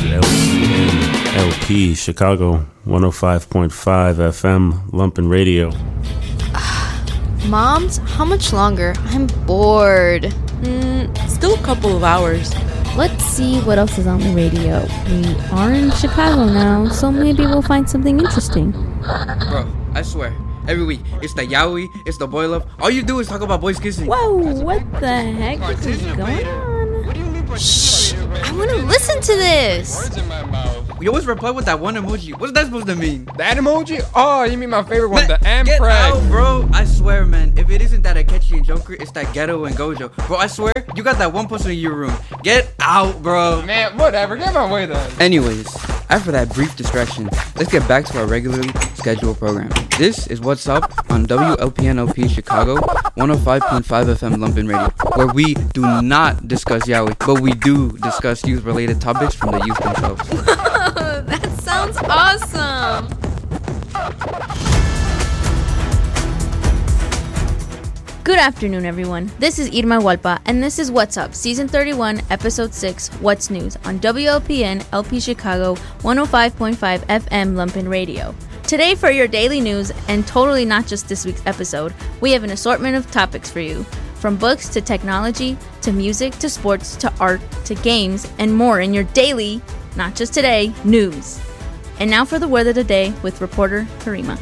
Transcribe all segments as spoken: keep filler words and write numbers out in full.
L P N L P, Chicago, one oh five point five F M, Lumpin' Radio. Moms, how much longer? I'm bored. Mm, still a couple of hours. Let's see what else is on the radio. We are in Chicago now, so maybe we'll find something interesting. Bro, I swear, every week, it's the yaoi, it's the boy love. All you do is talk about boys kissing. Whoa, what the heck is going on? Shh, I want to listen to this. We always reply with that one emoji. What's that supposed to mean? That emoji? Oh, you mean my favorite one, Man, the M get preg. out, bro. I swear, man. If it isn't that Akechi and Joker, it's that Ghetto and Gojo. Bro, I swear, you got that one person in your room. Get out, bro. Man, whatever. Get my way then. Anyways, after that brief distraction, let's get back to our regularly scheduled program. This is What's Up on W L P N L P Chicago, one oh five point five F M Lumpin' Radio, where we do not discuss yaoi, but we do discuss youth-related topics from the youth themselves. That sounds awesome. Good afternoon, everyone. This is Irma Hualpa, and this is What's Up, Season thirty-one, Episode six, What's News, on W L P N L P Chicago, one oh five point five F M Lumpin' Radio. Today, for your daily news, and totally not just this week's episode, we have an assortment of topics for you. From books to technology, to music, to sports, to art, to games, and more in your daily, not just today, news. And now for the word of the day with reporter Karima.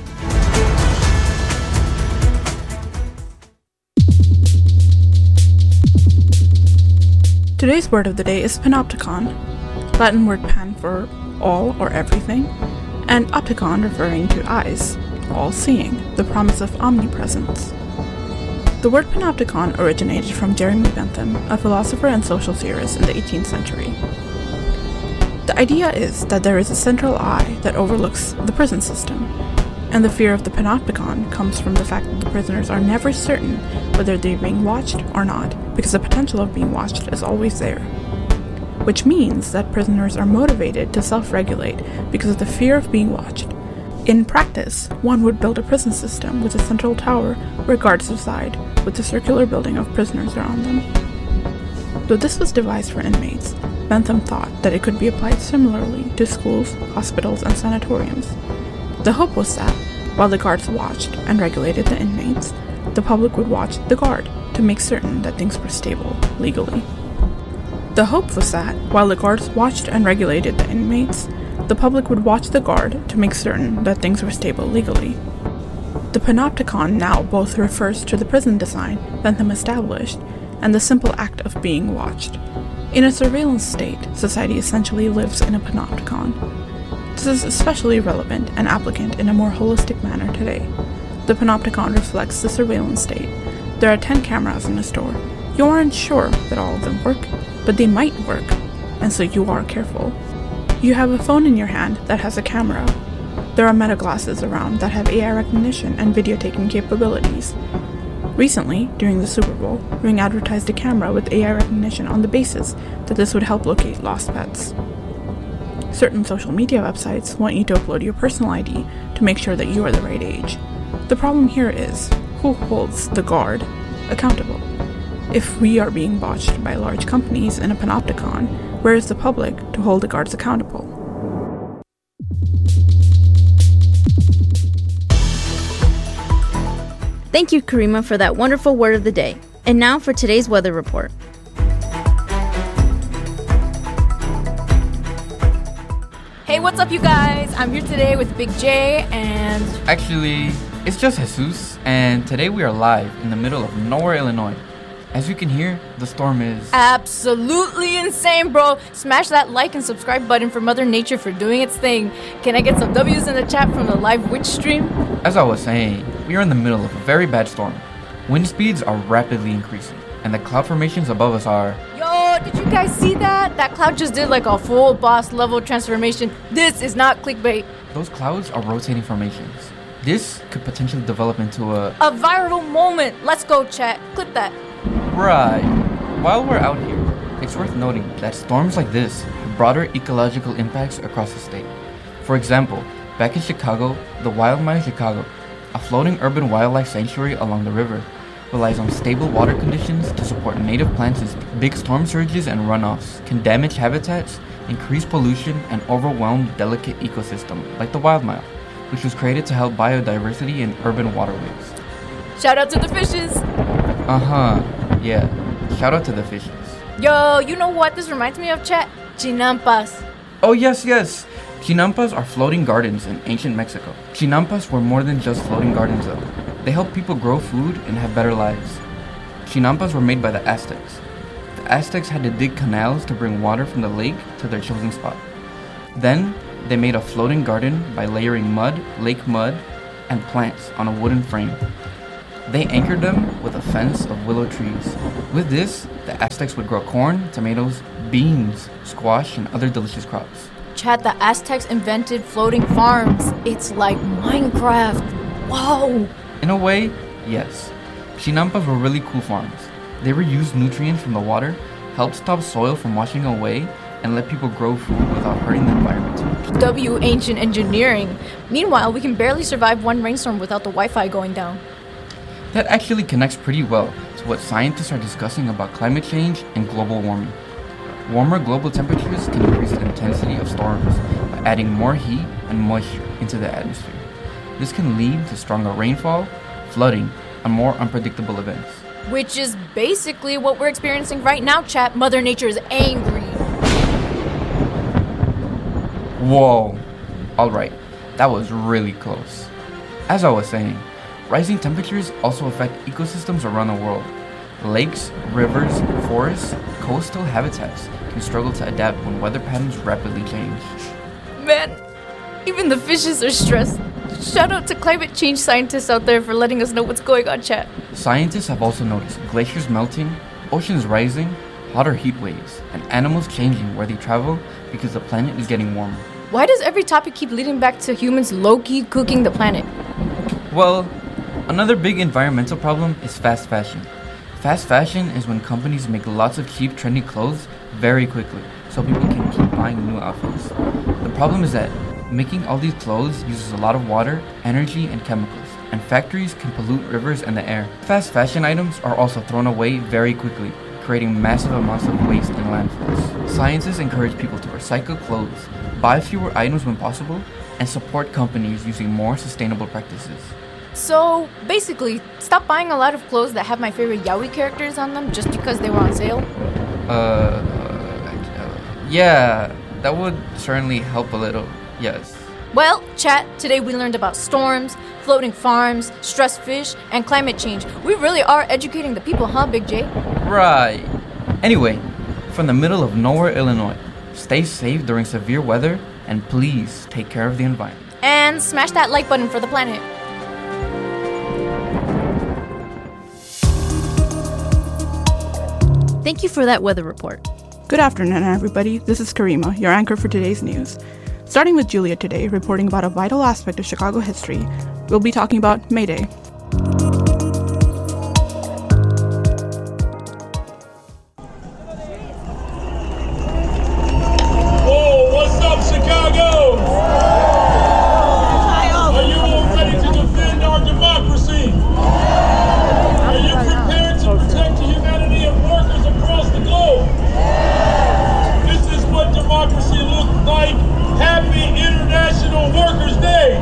Today's word of the day is panopticon, Latin word pan for all or everything, and opticon referring to eyes, all-seeing, the promise of omnipresence. The word panopticon originated from Jeremy Bentham, a philosopher and social theorist in the eighteenth century. The idea is that there is a central eye that overlooks the prison system, and the fear of the panopticon comes from the fact that the prisoners are never certain whether they're being watched or not, because the potential of being watched is always there. Which means that prisoners are motivated to self-regulate because of the fear of being watched. In practice, one would build a prison system with a central tower where guards reside, with a circular building of prisoners around them. Though this was devised for inmates, Bentham thought that it could be applied similarly to schools, hospitals, and sanatoriums. The hope was that, while the guards watched and regulated the inmates, the public would watch the guard to make certain that things were stable legally. The hope was that, while the guards watched and regulated the inmates, the public would watch the guard to make certain that things were stable legally. The panopticon now both refers to the prison design Bentham established and the simple act of being watched. In a surveillance state, society essentially lives in a panopticon. This is especially relevant and applicant in a more holistic manner today. The panopticon reflects the surveillance state. There are ten cameras in a store. You aren't sure that all of them work, but they might work, and so you are careful. You have a phone in your hand that has a camera. There are meta glasses around that have A I recognition and video taking capabilities. Recently, during the Super Bowl, Ring advertised a camera with A I recognition on the basis that this would help locate lost pets. Certain social media websites want you to upload your personal I D to make sure that you are the right age. The problem here is, who holds the guard accountable? If we are being watched by large companies in a panopticon, where is the public to hold the guards accountable? Thank you, Karima, for that wonderful word of the day. And now for today's weather report. Hey, what's up, you guys? I'm here today with Big J and... Actually, it's just Jesus, and today we are live in the middle of nowhere, Illinois. As you can hear, the storm is... absolutely insane, bro. Smash that like and subscribe button for Mother Nature for doing its thing. Can I get some W's in the chat from the live Witch stream? As I was saying, we are in the middle of a very bad storm. Wind speeds are rapidly increasing, and the cloud formations above us are... Yo, did you guys see that? That cloud just did like a full boss level transformation. This is not clickbait. Those clouds are rotating formations. This could potentially develop into a... a viral moment. Let's go, chat. Clip that. Right. While we're out here, it's worth noting that storms like this have broader ecological impacts across the state. For example, back in Chicago, the Wildmine Chicago, a floating urban wildlife sanctuary along the river, relies on stable water conditions to support native plants as big storm surges and runoffs can damage habitats increase pollution, and overwhelm the delicate ecosystem like the Wild Mile, which was created to help biodiversity in urban waterways. Shout out to the fishes! Uh-huh, yeah. Shout out to the fishes. Yo, you know what this reminds me of, chat? Chinampas. Oh yes, yes! Chinampas are floating gardens in ancient Mexico. Chinampas were more than just floating gardens though. They helped people grow food and have better lives. Chinampas were made by the Aztecs. The Aztecs had to dig canals to bring water from the lake to their chosen spot. Then, they made a floating garden by layering mud, lake mud, and plants on a wooden frame. They anchored them with a fence of willow trees. With this, the Aztecs would grow corn, tomatoes, beans, squash, and other delicious crops. Chat, the Aztecs invented floating farms. It's like Minecraft. Whoa! In a way, yes. Chinampas were really cool farms. They reused nutrients from the water, helped stop soil from washing away, and let people grow food without hurting the environment. W ancient engineering. Meanwhile, we can barely survive one rainstorm without the Wi-Fi going down. That actually connects pretty well to what scientists are discussing about climate change and global warming. Warmer global temperatures can increase the intensity of storms by adding more heat and moisture into the atmosphere. This can lead to stronger rainfall, flooding, and more unpredictable events. Which is basically what we're experiencing right now, chat. Mother Nature is angry. Whoa. Alright, that was really close. As I was saying, rising temperatures also affect ecosystems around the world. Lakes, rivers, forests, coastal habitats can struggle to adapt when weather patterns rapidly change. Man, even the fishes are stressed. Shout out to climate change scientists out there for letting us know what's going on, chat. Scientists have also noticed glaciers melting, oceans rising, hotter heat waves, and animals changing where they travel because the planet is getting warmer. Why does every topic keep leading back to humans low-key cooking the planet? Well, another big environmental problem is fast fashion. Fast fashion is when companies make lots of cheap, trendy clothes very quickly, so people can keep buying new outfits. The problem is that making all these clothes uses a lot of water, energy, and chemicals, and factories can pollute rivers and the air. Fast fashion items are also thrown away very quickly, creating massive amounts of waste in landfills. Scientists encourage people to recycle clothes, buy fewer items when possible, and support companies using more sustainable practices. So, basically, stop buying a lot of clothes that have my favorite yaoi characters on them just because they were on sale? Uh, uh, yeah, that would certainly help a little, yes. Well, chat, today we learned about storms, floating farms, stressed fish, and climate change. We really are educating the people, huh, Big J? Right. Anyway, from the middle of nowhere, Illinois, stay safe during severe weather, and please take care of the environment. And smash that like button for the planet. Thank you for that weather report. Good afternoon, everybody. This is Karima, your anchor for today's news. Starting with Julia today, reporting about a vital aspect of Chicago history, we'll be talking about May Day. Whoa, what's up, Chicago? Are you all ready to defend our democracy? Are you prepared to protect the humanity of workers across the globe? This is what democracy looks like. Happy International Workers' Day!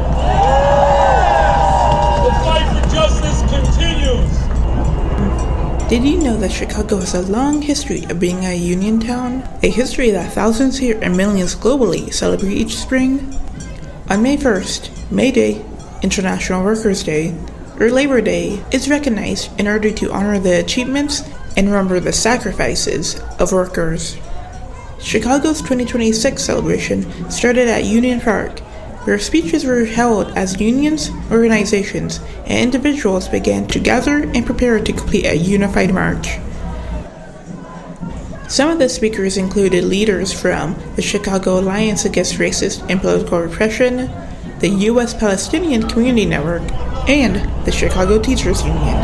The fight for justice continues. Did you know that Chicago has a long history of being a union town? A history that thousands here and millions globally celebrate each spring? On May first, May Day, International Workers' Day, or Labor Day, is recognized in order to honor the achievements and remember the sacrifices of workers. Chicago's twenty twenty-six celebration started at Union Park, where speeches were held as unions, organizations, and individuals began to gather and prepare to complete a unified march. Some of the speakers included leaders from the Chicago Alliance Against Racist and Political Repression, the U S Palestinian Community Network, and the Chicago Teachers Union.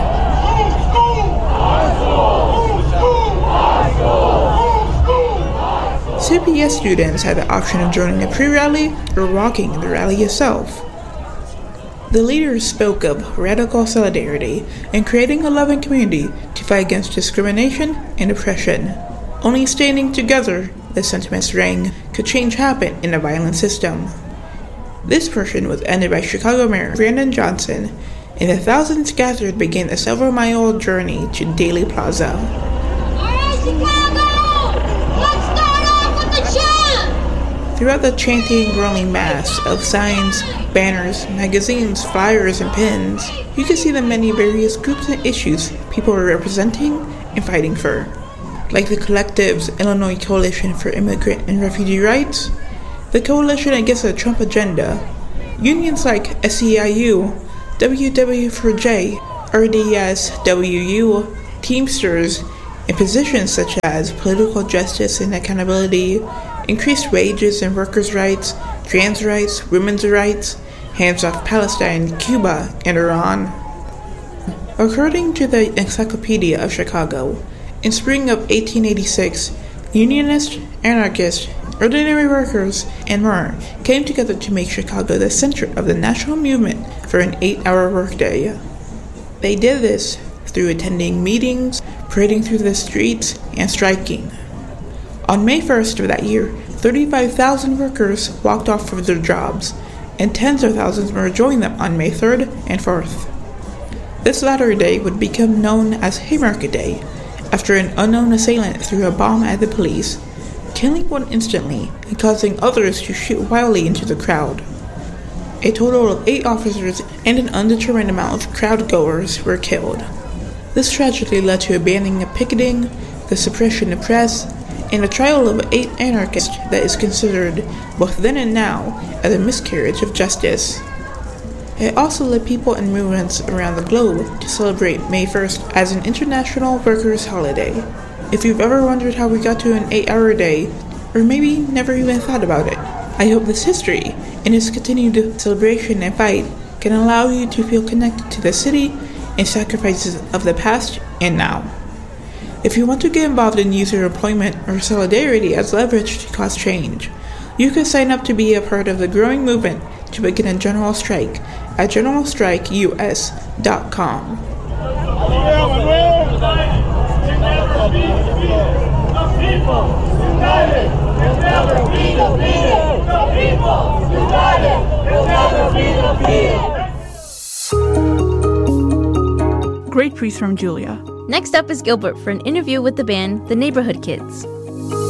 C P S students had the option of joining a pre-rally or walking the rally itself. The leaders spoke of radical solidarity and creating a loving community to fight against discrimination and oppression. Only standing together, the sentiments rang, could change happen in a violent system. This portion was ended by Chicago Mayor Brandon Johnson, and the thousands gathered began a several-mile journey to Daley Plaza. Alright, Chicago! Let's start off with the chant! Throughout the chanting, growing mass of signs, banners, magazines, flyers, and pins, you can see the many various groups and issues people were representing and fighting for, like the collectives Illinois Coalition for Immigrant and Refugee Rights, the Coalition Against the Trump Agenda, unions like S E I U, W W four J, R D S, W U, Teamsters, and positions such as political justice and accountability, increased wages and workers' rights, trans rights, women's rights, hands off Palestine, Cuba, and Iran. According to the Encyclopedia of Chicago, in spring of eighteen eighty-six, unionists, anarchists, ordinary workers, and more came together to make Chicago the center of the national movement for an eight-hour workday. They did this through attending meetings, parading through the streets, and striking. On May first of that year, thirty-five thousand workers walked off for their jobs, and tens of thousands more joined them on May third and fourth. This latter day would become known as Haymarket Day, after an unknown assailant threw a bomb at the police, killing one instantly and causing others to shoot wildly into the crowd. A total of eight officers and an undetermined amount of crowd-goers were killed. This tragedy led to a banning of picketing, the suppression of press, and a trial of eight anarchists that is considered, both then and now, as a miscarriage of justice. It also led people and movements around the globe to celebrate May first as an international workers' holiday. If you've ever wondered how we got to an eight-hour day, or maybe never even thought about it, I hope this history and its continued celebration and fight can allow you to feel connected to the city and sacrifices of the past and now. If you want to get involved in user employment or solidarity as leverage to cause change, you can sign up to be a part of the growing movement to begin a general strike at general strike U S dot com. Great piece from Julia. Next up is Gilbert for an interview with the band The Neighborhood Kids.